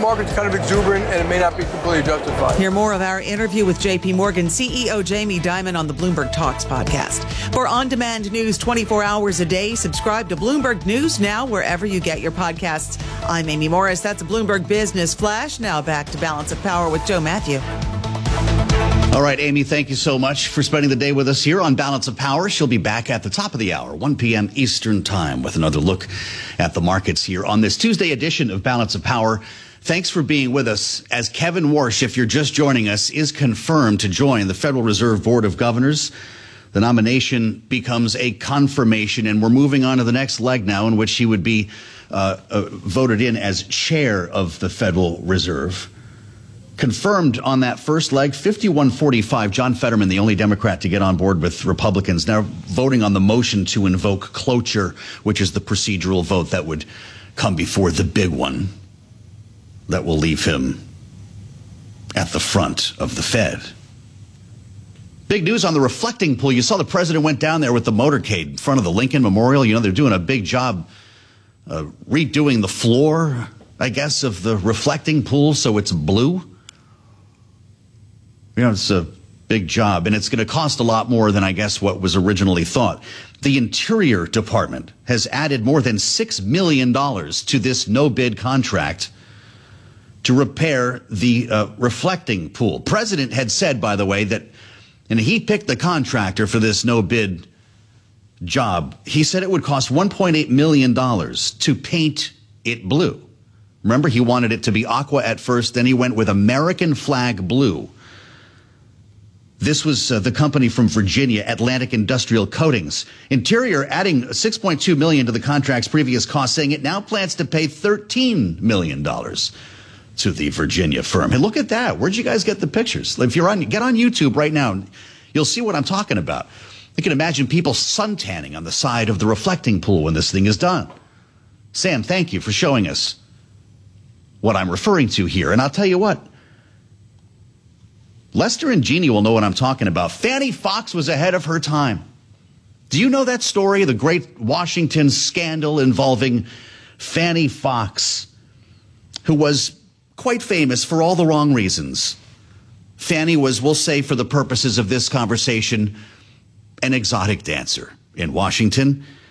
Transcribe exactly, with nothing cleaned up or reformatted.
market's kind of exuberant and it may not be completely justified. Hear more of our interview with J P Morgan C E O Jamie Dimon on the Bloomberg Talks podcast. For on-demand news twenty-four hours a day, subscribe to Bloomberg News Now wherever you get your podcasts. I'm Amy Morris. That's a Bloomberg Business Flash. Now back to Balance of Power with Joe Matthew. All right, Amy, thank you so much for spending the day with us here on Balance of Power. She'll be back at the top of the hour, one p.m. Eastern Time, with another look at the markets here on this Tuesday edition of Balance of Power. Thanks for being with us. As Kevin Warsh, if you're just joining us, is confirmed to join the Federal Reserve Board of Governors, the nomination becomes a confirmation, and we're moving on to the next leg now in which he would be uh, uh, voted in as chair of the Federal Reserve. Confirmed on that first leg, fifty-one forty-five. John Fetterman, the only Democrat to get on board with Republicans, now voting on the motion to invoke cloture, which is the procedural vote that would come before the big one that will leave him at the front of the Fed. Big news on the reflecting pool. You saw the president went down there with the motorcade in front of the Lincoln Memorial. You know, they're doing a big job uh, redoing the floor, I guess, of the reflecting pool so it's blue. You know, it's a big job, and it's going to cost a lot more than, I guess, what was originally thought. The Interior Department has added more than six million dollars to this no-bid contract to repair the uh, reflecting pool. President had said, by the way, that, and he picked the contractor for this no-bid job. He said it would cost one point eight million dollars to paint it blue. Remember, he wanted it to be aqua at first, then he went with American flag blue. This was uh, the company from Virginia, Atlantic Industrial Coatings. Interior adding six point two million dollars to the contract's previous cost, saying it now plans to pay thirteen million dollars to the Virginia firm. Hey, look at that. Where'd you guys get the pictures? If you're on, get on YouTube right now. You'll see what I'm talking about. You can imagine people suntanning on the side of the reflecting pool when this thing is done. Sam, thank you for showing us what I'm referring to here. And I'll tell you what, Lester and Jeannie will know what I'm talking about. Fannie Fox was ahead of her time. Do you know that story, the great Washington scandal involving Fannie Fox, who was quite famous for all the wrong reasons? Fannie was, we'll say for the purposes of this conversation, an exotic dancer in Washington.